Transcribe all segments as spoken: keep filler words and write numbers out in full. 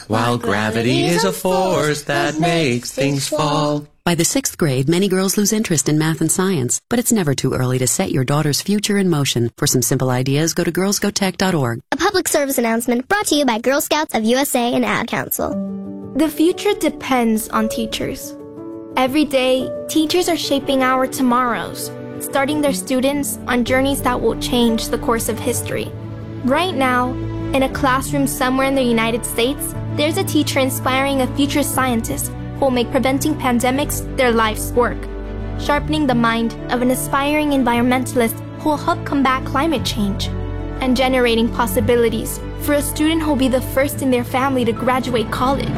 while gravity is a force that makes things fall. By the sixth grade, many girls lose interest in math and science, but it's never too early to set your daughter's future in motion. For some simple ideas, go to girls go tech dot org. A public service announcement brought to you by Girl Scouts of U S A and Ad Council. The future depends on teachers. Every day, teachers are shaping our tomorrows, starting their students on journeys that will change the course of history. Right now, in a classroom somewhere in the United States, there's a teacher inspiring a future scientist who will make preventing pandemics their life's work, sharpening the mind of an aspiring environmentalist who will help combat climate change, and generating possibilities for a student who will be the first in their family to graduate college.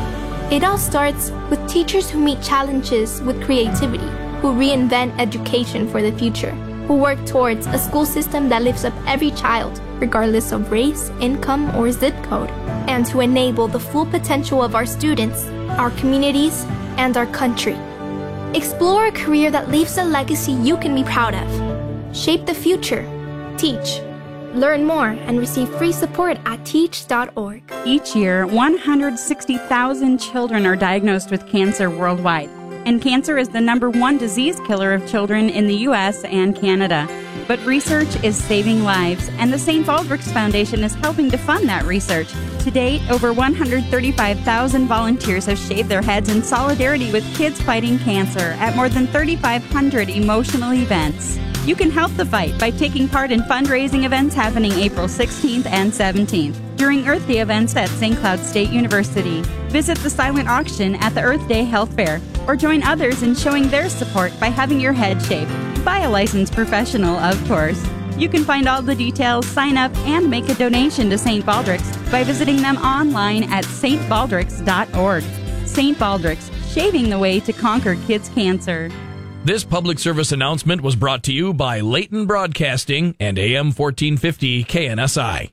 It all starts with teachers who meet challenges with creativity, who reinvent education for the future, who work towards a school system that lifts up every child, regardless of race, income, or zip code, and to enable the full potential of our students, our communities, and our country. Explore a career that leaves a legacy you can be proud of. Shape the future. Teach. Learn more and receive free support at teach dot org. Each year, one hundred sixty thousand children are diagnosed with cancer worldwide. And cancer is the number one disease killer of children in the U S and Canada. But research is saving lives, and the Saint Baldrick's Foundation is helping to fund that research. To date, over one hundred thirty-five thousand volunteers have shaved their heads in solidarity with kids fighting cancer at more than thirty-five hundred emotional events. You can help the fight by taking part in fundraising events happening April sixteenth and seventeenth during Earth Day events at Saint Cloud State University. Visit the silent auction at the Earth Day Health Fair, or join others in showing their support by having your head shaved by a licensed professional, of course. You can find all the details, sign up, and make a donation to Saint Baldrick's by visiting them online at saint baldricks dot org. Saint Baldrick's, shaving the way to conquer kids' cancer. This public service announcement was brought to you by Leighton Broadcasting and A M fourteen fifty K N S I.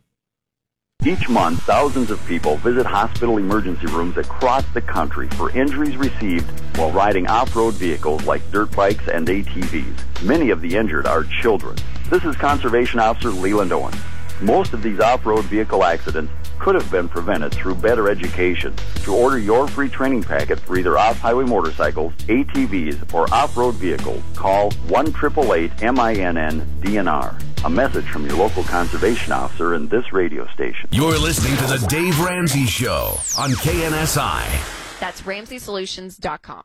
Each month, thousands of people visit hospital emergency rooms across the country for injuries received while riding off-road vehicles like dirt bikes and A T Vs. Many of the injured are children. This is Conservation Officer Leland Owens. Most of these off-road vehicle accidents could have been prevented through better education. To order your free training packet for either off-highway motorcycles, A T Vs, or off-road vehicles, call one eight eight eight M I N N D N R. A message from your local conservation officer and this radio station. You're listening to The Dave Ramsey Show on K N S I. That's ramsey solutions dot com.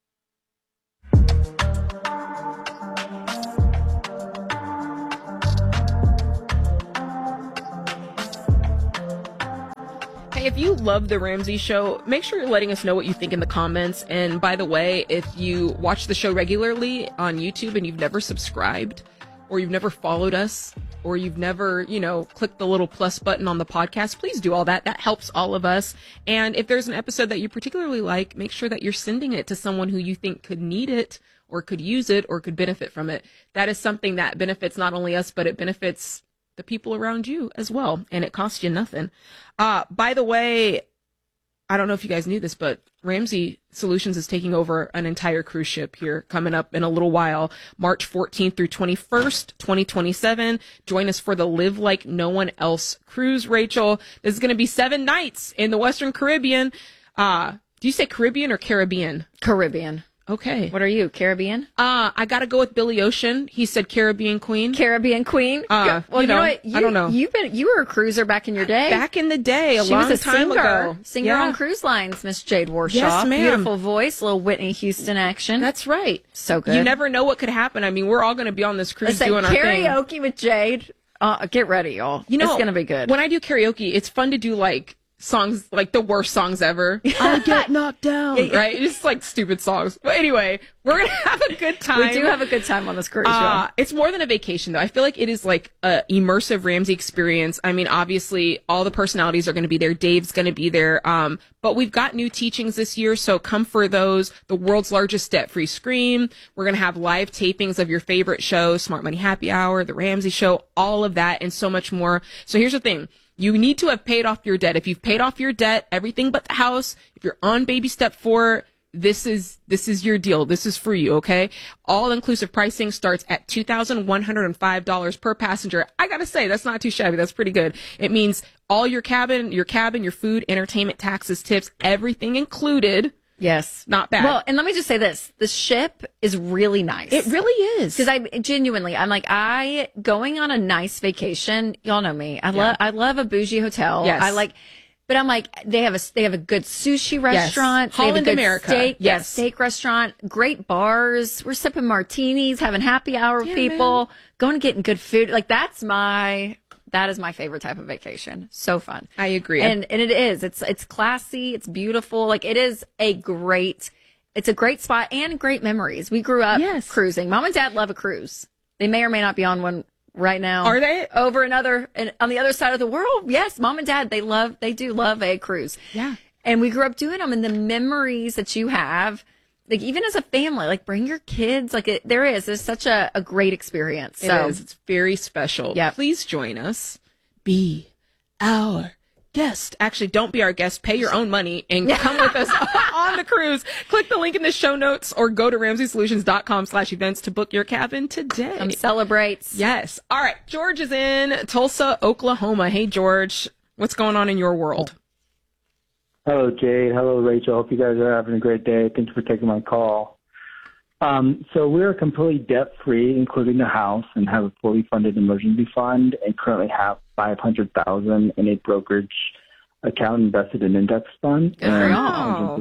Hey, if you love The Ramsey Show, make sure you're letting us know what you think in the comments. And by the way, if you watch the show regularly on YouTube and you've never subscribed, or you've never followed us, or you've never, you know, clicked the little plus button on the podcast, please do all that. That helps all of us. And if there's an episode that you particularly like, make sure that you're sending it to someone who you think could need it, or could use it, or could benefit from it. That is something that benefits not only us, but it benefits the people around you as well. And it costs you nothing. Uh, by the way, I don't know if you guys knew this, but Ramsey Solutions is taking over an entire cruise ship here coming up in a little while, March fourteenth through twenty-first, twenty twenty-seven. Join us for the Live Like No One Else cruise, Rachel. This is going to be seven nights in the Western Caribbean. Uh, do you say Caribbean or Caribbean? Caribbean. Okay. What are you, Caribbean? Uh, I got to go with Billy Ocean. He said Caribbean Queen. Caribbean Queen? Uh, well, you know, you know what? You, I don't know. You've been, you were a cruiser back in your day. Back in the day, a she long was a time singer, ago. Singer yeah. on cruise lines, Miss Jade Warshaw. Yes, ma'am. Beautiful voice, little Whitney Houston action. That's right. So good. You never know what could happen. I mean, we're all going to be on this cruise Let's doing say our thing. karaoke with Jade. Uh, get ready, y'all. You know, it's going to be good. When I do karaoke, it's fun to do like songs, like the worst songs ever. I get knocked down. Right? It's like stupid songs. But anyway, we're going to have a good time. We do have a good time on this cruise uh, show. It's more than a vacation, though. I feel like it is like a immersive Ramsey experience. I mean, obviously, all the personalities are going to be there. Dave's going to be there. Um, but we've got new teachings this year, so come for those. The world's largest debt-free scream. We're going to have live tapings of your favorite shows, Smart Money Happy Hour, The Ramsey Show, all of that, and so much more. So here's the thing. You need to have paid off your debt. If you've paid off your debt, everything but the house, if you're on baby step four, this is this is your deal. This is for you, okay? All-inclusive pricing starts at two thousand one hundred five dollars per passenger. I gotta say, that's not too shabby. That's pretty good. It means all your cabin, your cabin, your food, entertainment, taxes, tips, everything included. Yes. Not bad. Well, and let me just say this. The ship is really nice. It really is. Because I genuinely, I'm like, I, going on a nice vacation, y'all know me. I Yeah. love, I love a bougie hotel. Yes. I like, but I'm like, they have a, they have a good sushi restaurant. Yes. They have a Holland good America. Steak, Yes. yeah, steak restaurant, great bars. We're sipping martinis, having happy hour with Yeah, people, man. going and getting good food. Like that's my, that is my favorite type of vacation. So fun. I agree. And, and it is, it's, it's classy. It's beautiful. Like it is a great, it's a great spot and great memories. We grew up Yes. cruising. Mom and Dad love a cruise. They may or may not be on one right now. Are they? Over another, and on the other side of the world? Yes, Mom and Dad, they love, they do love a cruise. Yeah. And we grew up doing them, and the memories that you have, like even as a family, like bring your kids, like it, there is, it's such a, a great experience. So It is. It's very special. Yeah. Please join us. Be our guest. Actually, don't be our guest. Pay your own money and come with us on the cruise. Click the link in the show notes or go to ramsey solutions dot com slash events to book your cabin today. come celebrate. Yes. All right. George is in Tulsa, Oklahoma. Hey, George. What's going on in your world? Hello, Jade. Hello, Rachel. Hope you guys are having a great day. Thank you for taking my call. Um, so we're completely debt-free, including the house, and have a fully funded emergency fund, and currently have five hundred thousand dollars in a brokerage account invested in index fund. Good for and y'all.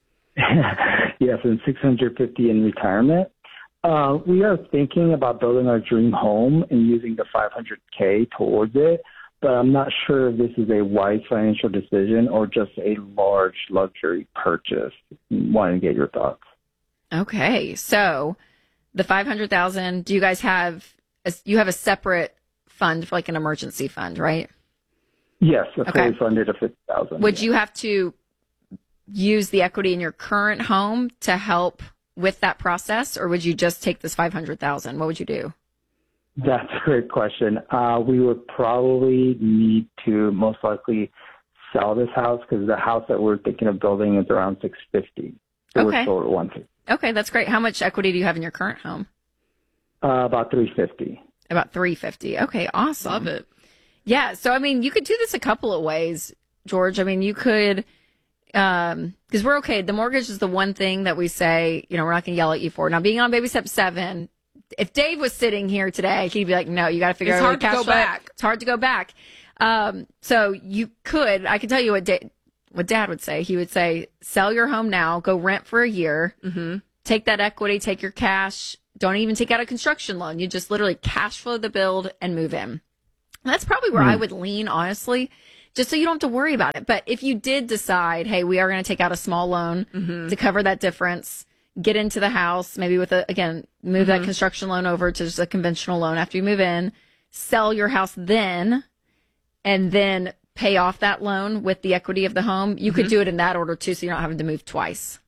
yes, and six hundred fifty dollars in retirement. Uh, we are thinking about building our dream home and using the five hundred K towards it, but I'm not sure if this is a wise financial decision or just a large luxury purchase. Wanted to get your thoughts. Okay. So the five hundred thousand, do you guys have, a, you have a separate fund for like an emergency fund, right? Yes, a Okay. fully funded of fifty thousand. Would you have to use the equity in your current home to help with that process, or would you just take this five hundred thousand? What would you do? That's a great question. Uh, we would probably need to most likely sell this house because the house that we're thinking of building is around six fifty. It was Okay. sold at one fifty. Okay, that's great. How much equity do you have in your current home? Uh, about three fifty. About three fifty. Okay, awesome. Love it. Yeah, so I mean, you could do this a couple of ways, George. I mean, you could, um, because we're okay. The mortgage is the one thing that we say, you know, we're not going to yell at you for. Now, being on baby step seven, if Dave was sitting here today, he'd be like, no, you got to figure It's out a way hard to cash go flow. back. It's hard to go back. Um, so you could, I can tell you what, da- what Dad would say. He would say, sell your home now, go rent for a year, Mm-hmm. take that equity, take your cash. Don't even take out a construction loan. You just literally cash flow the build and move in. That's probably where I would lean, honestly, just so you don't have to worry about it. But if you did decide, hey, we are going to take out a small loan Mm-hmm. to cover that difference, get into the house, maybe with a, again, move that construction loan over to just a conventional loan after you move in, sell your house then, and then pay off that loan with the equity of the home. You could do it in that order too, so you're not having to move twice.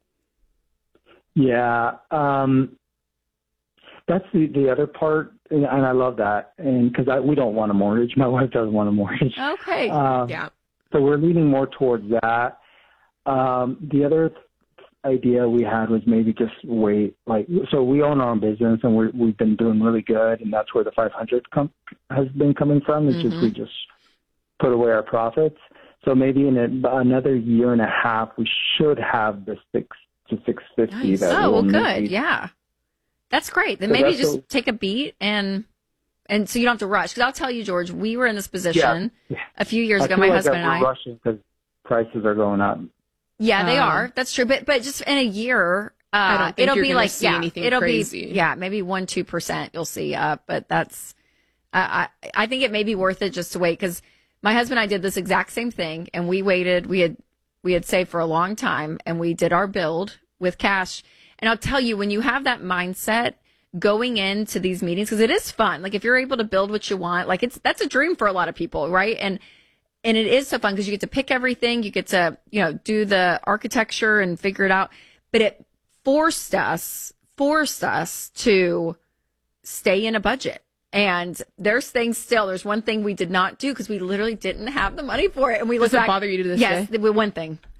Yeah, um, that's the, the other part, and, and I love that, and because we don't want a mortgage. My wife doesn't want a mortgage. Okay. Um, Yeah. So we're leaning more towards that. Um, the other th- idea we had was maybe just wait. Like, so we own our own business, and we're, we've been doing really good, and that's where the five hundred com- has been coming from. It's just we just put away our profits. So maybe in a, another year and a half, we should have the six to six fifty. Nice. That Oh, well, we'll good. need. Yeah. That's great. Then So maybe that's just what- take a beat and and so you don't have to rush. Because I'll tell you, George, we were in this position Yeah. a few years I ago, feel my like husband that and I. we're rushing because prices are going up. Yeah, they Um, are. That's true. But but just in a year, uh, I don't think it'll you're be gonna like see yeah, anything it'll crazy. be yeah, maybe one two percent you'll see up. But that's I I I think it may be worth it just to wait because my husband and I did this exact same thing and we waited. We had we had saved for a long time and we did our build with cash. And I'll tell you, when you have that mindset going into these meetings, because it is fun. Like if you're able to build what you want, like it's that's a dream for a lot of people, right? And and it is so fun because you get to pick everything, you get to you know do the architecture and figure it out. But it forced us forced us to stay in a budget. And there's things still. There's one thing we did not do because we literally didn't have the money for it, and we Does look it back. bother you to this yes, day? Yes, one thing.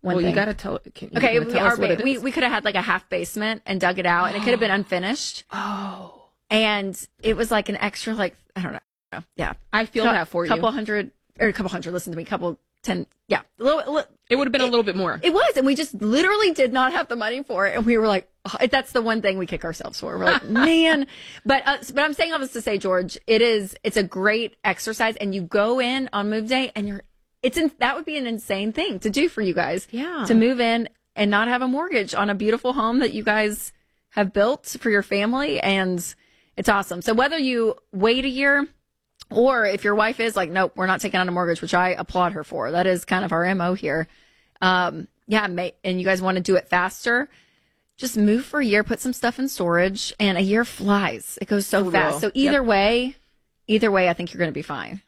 one well, thing. you gotta tell. Can, you okay, gotta we, tell our us what ba- it we is? we could have had like a half basement and dug it out, and it could have been unfinished. Oh, and it was like an extra, like I don't know, yeah. I feel Cou- that for you. Couple hundred or a couple hundred. Listen to me, couple ten, yeah. A little, a little, it would have been it, a little bit more. It was, and we just literally did not have the money for it, and we were like, oh, that's the one thing we kick ourselves for. We're like, man, but uh, but I'm saying all this to say, George, it is it's a great exercise, and you go in on move day, and you're it's in, that would be an insane thing to do for you guys, yeah, to move in and not have a mortgage on a beautiful home that you guys have built for your family, and it's awesome. So whether you wait a year, or if your wife is like, nope, we're not taking on a mortgage, which I applaud her for. That is kind of our M O here. Um, yeah, may, and you guys want to do it faster, just move for a year, put some stuff in storage, and a year flies. It goes so For fast. real. So either Yep. way, either way, I think you're going to be fine.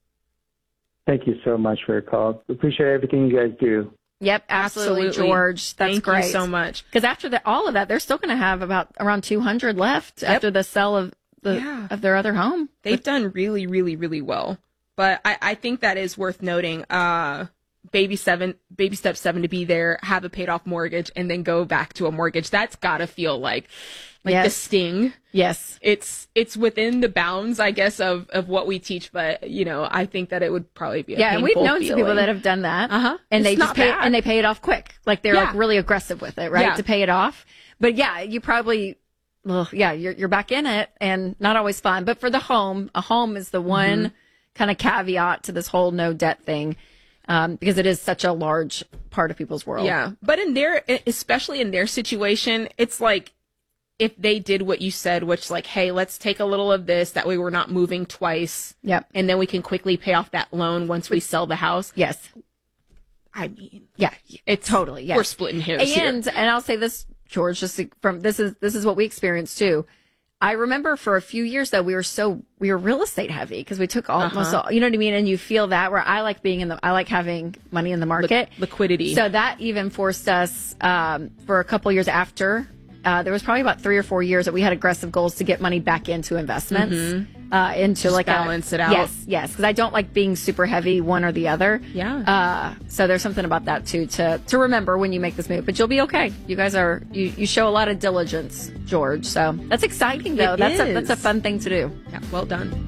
Thank you so much for your call. Appreciate everything you guys do. Yep, absolutely, Absolutely. George. That's Thank great. you so much. Because after the, all of that, they're still going to have about around two hundred left after the sale of the Yeah. of their other home. They've done really, really, really well. But I, I think that is worth noting. Uh, baby seven, baby step seven to be there, have a paid off mortgage, and then go back to a mortgage. That's got to feel like, like the Yes. sting. Yes. It's it's within the bounds, I guess, of, of what we teach. But you know, I think that it would probably be a Yeah, and we've painful known some people feeling. that have done that, Uh-huh. and It's they just not pay bad. and they pay it off quick. Like they're Yeah. like really aggressive with it, right? Yeah. To pay it off. But yeah, you probably, well, yeah, you're you're back in it, and not always fun. But for the home, a home is the one Mm-hmm. kind of caveat to this whole no debt thing, um, because it is such a large part of people's world. Yeah, but in their, especially in their situation, it's like if they did what you said, which like, hey, let's take a little of this. That way we're not moving twice. Yep. And then we can quickly pay off that loan once we sell the house. Yes. I mean, Yeah. it's Totally. Yes. We're splitting hairs here. And and I'll say this, George, just from this is this is what we experienced too. I remember for a few years though, we were so we were real estate heavy because we took almost Uh-huh. all, you know what I mean, and you feel that where I like being in the I like having money in the market, Li- liquidity. So that even forced us um, for a couple years after. Uh, there was probably about three or four years that we had aggressive goals to get money back into investments, Mhm. uh, into Just like balance a, it out. Yes, yes, because I don't like being super heavy one or the other. Yeah. Uh, so there's something about that too to to remember when you make this move. But you'll be okay. You guys are you, you show a lot of diligence, George. So that's exciting though. It that's a, is. that's a fun thing to do. Yeah, well done.